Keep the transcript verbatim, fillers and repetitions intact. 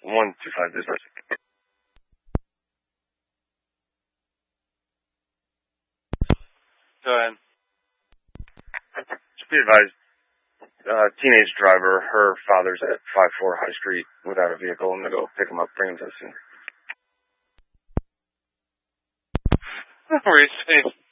one two five business. Go ahead. Just be advised, uh, teenage driver, her father's at five four High Street without a vehicle. I'm gonna go pick him up, bring him to the scene. Where is he?